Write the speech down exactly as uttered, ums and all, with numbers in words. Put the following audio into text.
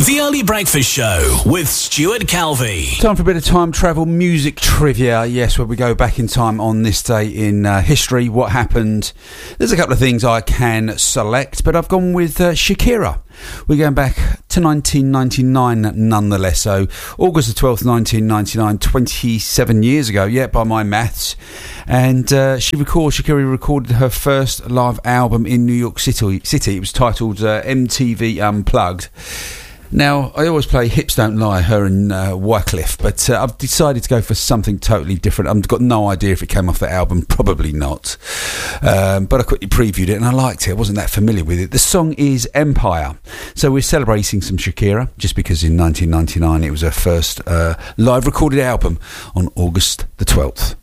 The Early Breakfast Show with Stuart Calvey. Time for a bit of time travel music trivia. Yes, where we go back in time on this day in uh, history. What happened? There's a couple of things I can select, but I've gone with uh, Shakira. We're going back to nineteen ninety-nine nonetheless. So August the twelfth, nineteen ninety-nine, twenty-seven years ago, yeah, by my maths. And uh, she recorded, Shakira recorded her first live album in New York City. City. It was titled uh, M T V Unplugged. Now, I always play Hips Don't Lie, her and uh, Wycliffe, but uh, I've decided to go for something totally different. I've got no idea if it came off that album, probably not. Um, but I quickly previewed it and I liked it. I wasn't that familiar with it. The song is Empire. So we're celebrating some Shakira, just because in nineteen ninety-nine it was her first uh, live recorded album on August the twelfth.